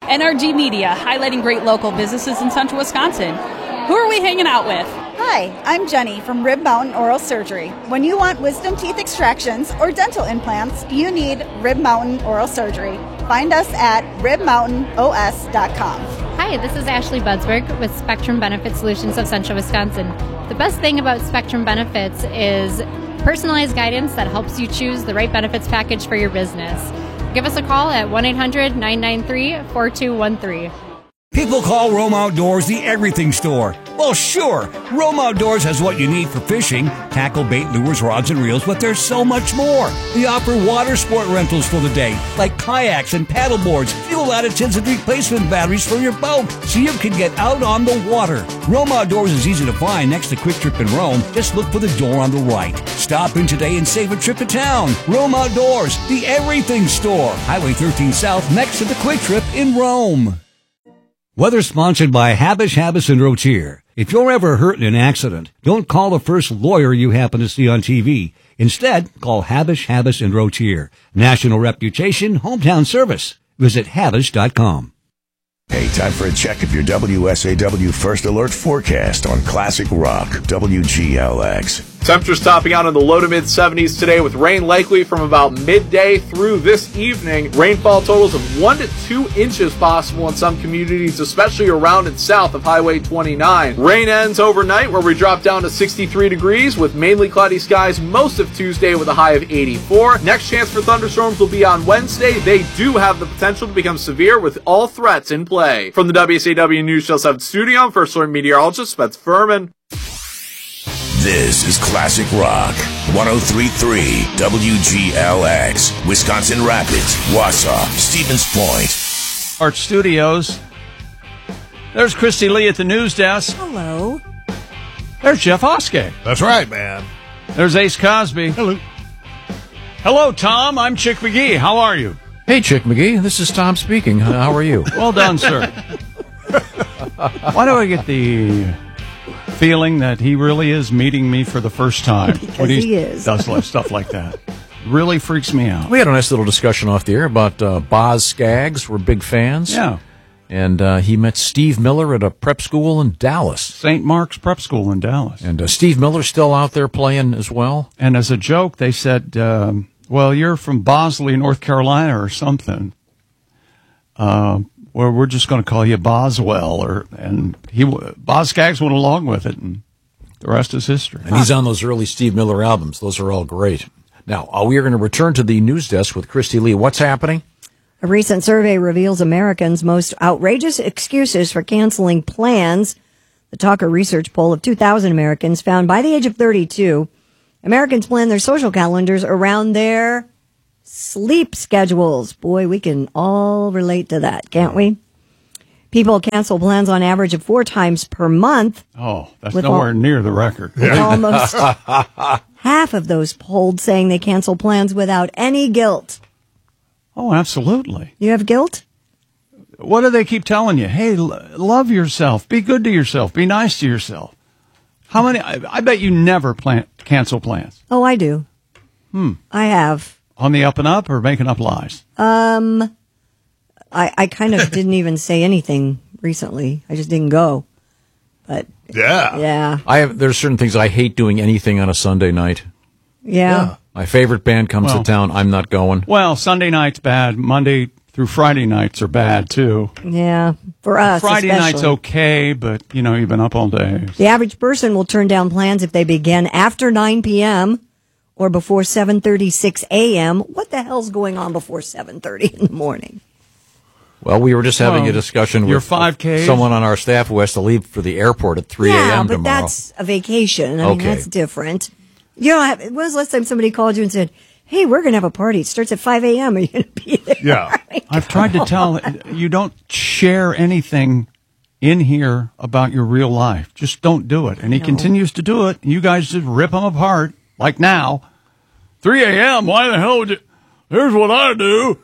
NRG Media, highlighting great local businesses in central Wisconsin. Who are we hanging out with? Hi, I'm Jenny from Rib Mountain Oral Surgery. When you want wisdom teeth extractions or dental implants, you need Rib Mountain Oral Surgery. Find us at ribmountainos.com. Hi, this is Ashley Budsberg with Spectrum Benefit Solutions of Central Wisconsin. The best thing about Spectrum Benefits is personalized guidance that helps you choose the right benefits package for your business. Give us a call at 1-800-993-4213. People call Rome Outdoors the everything store. Well, sure, Rome Outdoors has what you need for fishing, tackle, bait, lures, rods, and reels, but there's so much more. They offer water sport rentals for the day, like kayaks and paddle boards, fuel additives, and replacement batteries for your boat, so you can get out on the water. Rome Outdoors is easy to find next to Quick Trip in Rome. Just look for the door on the right. Stop in today and save a trip to town. Rome Outdoors, the everything store. Highway 13 South, next to the Quick Trip in Rome. Weather sponsored by Habish, Habis, and Rotier. If you're ever hurt in an accident, don't call the first lawyer you happen to see on TV. Instead, call Habish, Habis, and Rotier. National reputation, hometown service. Visit Habish.com. Hey, time for a check of your WSAW First Alert forecast on Classic Rock, WGLX. Temperatures topping out in the low to mid-70s today with rain likely from about midday through this evening. Rainfall totals of 1 to 2 inches possible in some communities, especially around and south of Highway 29. Rain ends overnight where we drop down to 63 degrees with mainly cloudy skies most of Tuesday with a high of 84. Next chance for thunderstorms will be on Wednesday. They do have the potential to become severe with all threats in play. From the WSAW News Channel 7 studio, I'm First Alert meteorologist Spence Furman. This is Classic Rock, 103.3 WGLX, Wisconsin Rapids, Wausau, Stevens Point. Art Studios. There's Christy Lee at the news desk. Hello. There's Jeff Oskey. That's right, man. There's Ace Cosby. Hello. Hello, Tom. I'm Chick McGee. How are you? Hey, Chick McGee. This is Tom speaking. How are you? Well done, sir. Why do I get the feeling that he really is meeting me for the first time? Because when he is. Does stuff like that. Really freaks me out. We had a nice little discussion off the air about Boz Skaggs. We're big fans. Yeah. And he met Steve Miller at a prep school in Dallas. St. Mark's Prep School in Dallas. And Steve Miller's still out there playing as well. And as a joke, they said, well, you're from Bosley, North Carolina or something. Well, we're just going to call you Boswell, and Boz Skaggs went along with it, and the rest is history. And he's on those early Steve Miller albums. Those are all great. Now, we are going to return to the news desk with Christy Lee. What's happening? A recent survey reveals Americans' most outrageous excuses for canceling plans. The Talker Research poll of 2,000 Americans found by the age of 32, Americans plan their social calendars around their sleep schedules. Boy, we can all relate to that, can't we? People cancel plans on average of 4 times per month. Oh, that's nowhere near the record. With almost half of those polled saying they cancel plans without any guilt. Oh, absolutely. You have guilt? What do they keep telling you? Hey, love yourself. Be good to yourself. Be nice to yourself. How many? I bet you never cancel plans. Oh, I do. I have. On the up and up or making up lies? I kind of didn't even say anything recently. I just didn't go. But yeah. There's certain things I hate doing anything on a Sunday night. Yeah. My favorite band comes to town. I'm not going. Well, Sunday night's bad. Monday through Friday nights are bad too. Yeah, for us Friday especially. night's okay, but you've been up all day. The average person will turn down plans if they begin after 9 p.m. or before 7:36 a.m. What the hell's going on before 7:30 in the morning? Well, we were just having a discussion with 5Ks? Someone on our staff who has to leave for the airport at 3 a.m. Yeah, but tomorrow. that's a vacation. I mean, that's different. When was the last time somebody called you and said, hey, we're going to have a party. It starts at 5 a.m. Are you going to be there? Yeah. I've tried to tell you, don't share anything in here about your real life. Just don't do it. And he continues to do it. You guys just rip him apart, like now. 3 a.m., why the hell would you? Here's what I do.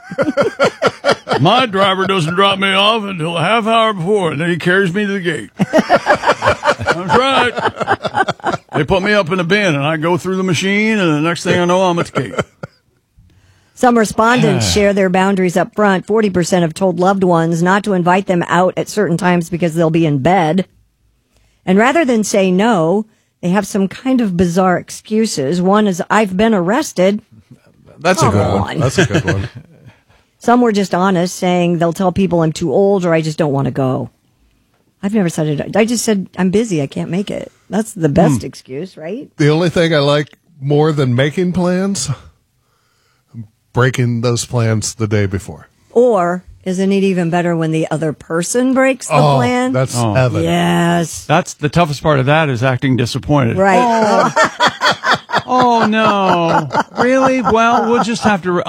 My driver doesn't drop me off until a half hour before, and then he carries me to the gate. That's right. They put me up in a bin, and I go through the machine, and the next thing I know, I'm at the gate. Some respondents share their boundaries up front. 40% have told loved ones not to invite them out at certain times because they'll be in bed. And rather than say no, they have some kind of bizarre excuses. One is, I've been arrested. That's a good one. That's a good one. Some were just honest, saying they'll tell people I'm too old or I just don't want to go. I've never said it. I just said, I'm busy. I can't make it. That's the best excuse, right? The only thing I like more than making plans, breaking those plans the day before. Or isn't it even better when the other person breaks the plan? That's heaven. Yes. That's the toughest part of that is acting disappointed. Right. Oh, no. Really? Well, we'll just have to.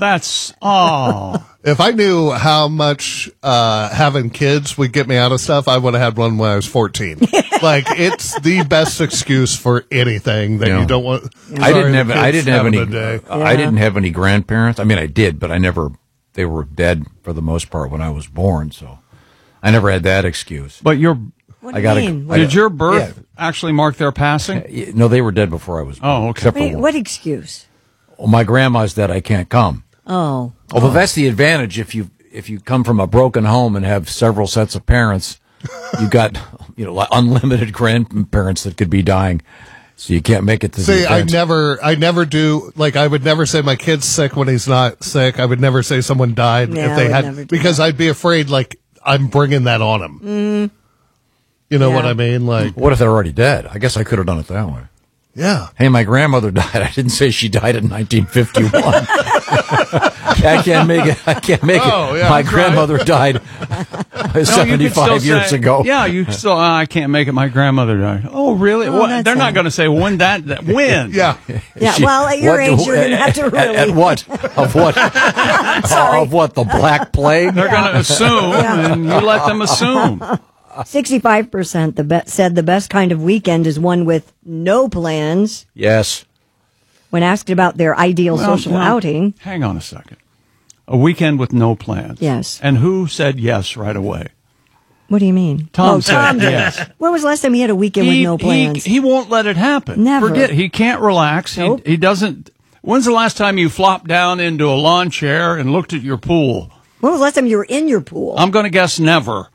If I knew how much having kids would get me out of stuff, I would have had one when I was 14. Like, it's the best excuse for anything that you don't want. I didn't have any grandparents. I mean, I did, but they were dead for the most part when I was born, so I never had that excuse. But What do you mean? Did your birth actually mark their passing? No, they were dead before I was born. Oh, okay. What excuse? Well, my grandma's dead. I can't come. Oh. Although that's the advantage if you come from a broken home and have several sets of parents, you got like unlimited grandparents that could be dying, so you can't make it to the event. I never do. Like, I would never say my kid's sick when he's not sick. I would never say someone died if they had, because I'd be afraid like I'm bringing that on him. You know what I mean? Like, what if they're already dead? I guess I could have done it that way. Yeah. Hey, my grandmother died. I didn't say she died in 1951. I can't make it. Yeah, my grandmother died 75 years ago. Yeah, you still. I can't make it. My grandmother died. Oh, really? Oh, they're not going to say when when. Yeah. Yeah. Well, at your age, you're going to have to really. At what? Of what? Of what? The Black Plague? They're going to assume, and you let them assume. 65% said the best kind of weekend is one with no plans. Yes. When asked about their ideal social outing. Hang on a second. A weekend with no plans. Yes. And who said yes right away? What do you mean? Tom said Tom did. yes. When was the last time he had a weekend with no plans? He won't let it happen. Never. Forget. He can't relax. Nope. He doesn't. When's the last time you flopped down into a lawn chair and looked at your pool? When was the last time you were in your pool? I'm going to guess never.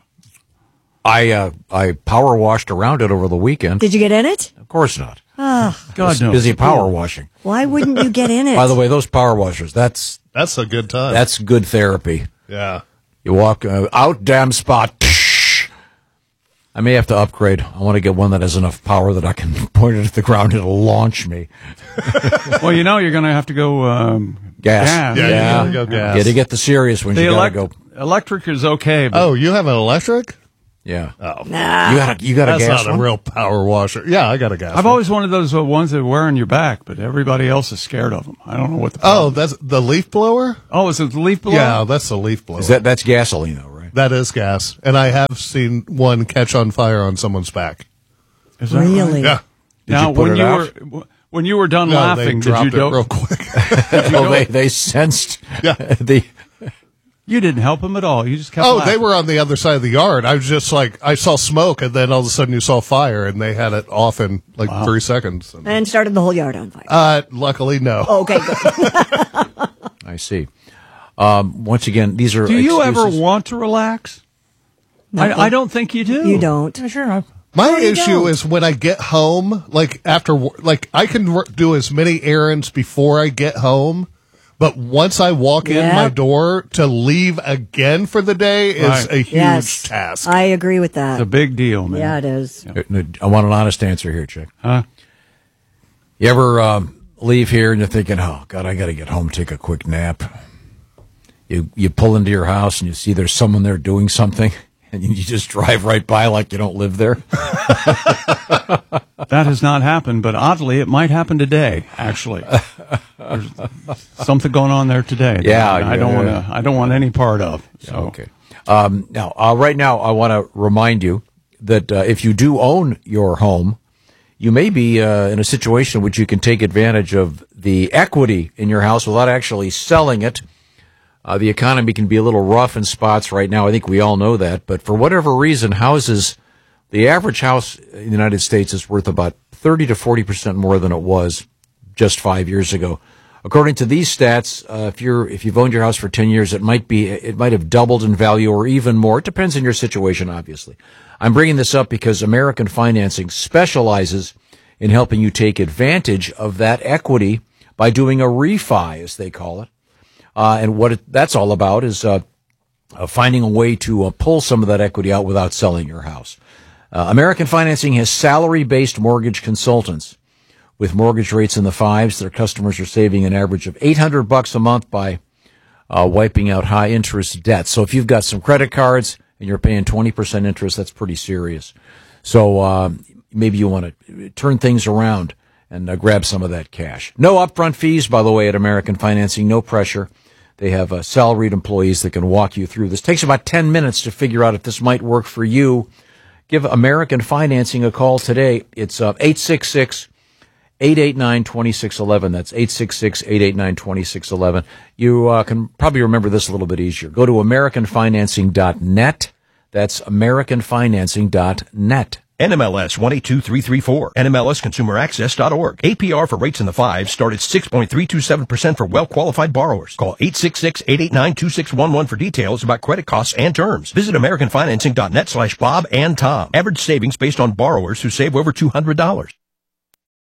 I power washed around it over the weekend. Did you get in it? Of course not. Oh, God knows. Busy power washing. why wouldn't you get in it? By the way, those power washers, that's a good time. That's good therapy. Yeah. You walk out, damn spot. I may have to upgrade. I want to get one that has enough power that I can point it at the ground and it'll launch me. Well, you're going to have to go gas. Yeah. You gotta go gas. Yeah, to get the serious ones, you got to go. Electric is okay. But Oh, you have an electric? Yeah. Oh. Nah. You got a That's gas not one? a real power washer. Yeah, I got a gas I've one. always wanted those ones that wear on your back, but everybody else is scared of them. I don't know what the Oh, problem that's the leaf blower? Oh, is it the leaf blower? Yeah, that's the leaf blower. That's gasoline, though, right? That is gas. And I have seen one catch on fire on someone's back. Is that Really? Yeah. Now, you put when it you out? when you were done No, laughing, they dropped did you it real quick. They sensed Yeah. the. You didn't help him at all. You just kept Oh, laughing. they were on the other side of the yard. I was just like, I saw smoke, and then all of a sudden you saw fire, and they had it off in like 3 seconds. And started the whole yard on fire. Luckily, no. Okay, good. I see. Once again, these are. Do you excuses. ever want to relax? I don't think you do. You don't. Sure. My you issue don't. is when I get home, like after, like I can do as many errands before I get home, but once I walk in my door to leave again for the day is Right. a huge Yes. task. I agree with that. It's a big deal, man. Yeah, it is. I want an honest answer here, Chick. Huh? You ever leave here and you're thinking, oh, God, I got to get home, take a quick nap. You pull into your house and you see there's someone there doing something, and you just drive right by like you don't live there. That has not happened, but oddly, it might happen today. Actually, there's something going on there today. that Yeah, I don't want to. I don't want any part of. So. Okay. Now, right now, I want to remind you that if you do own your home, you may be in a situation in which you can take advantage of the equity in your house without actually selling it. The economy can be a little rough in spots right now. I think we all know that. But for whatever reason, the average house in the United States is worth about 30 to 40% more than it was just 5 years ago. According to these stats, if you've owned your house for 10 years, it might have doubled in value or even more. It depends on your situation, obviously. I'm bringing this up because American Financing specializes in helping you take advantage of that equity by doing a refi, as they call it. And what that's all about is finding a way to pull some of that equity out without selling your house. American Financing has salary-based mortgage consultants. With mortgage rates in the 5s, their customers are saving an average of $800 a month by wiping out high-interest debt. So if you've got some credit cards and you're paying 20% interest, that's pretty serious. So maybe you want to turn things around and grab some of that cash. No upfront fees, by the way, at American Financing. No pressure. They have salaried employees that can walk you through this. Takes about 10 minutes to figure out if this might work for you. Give American Financing a call today. It's 888-926-11. That's 866-889-2611. You can probably remember this a little bit easier. Go to AmericanFinancing.net. That's AmericanFinancing.net. NMLS 182334. NMLSConsumerAccess.org. APR for rates in the 5s start at 6.327% for well-qualified borrowers. Call 866-889-2611 for details about credit costs and terms. Visit AmericanFinancing.net/Bob and Tom. Average savings based on borrowers who save over $200.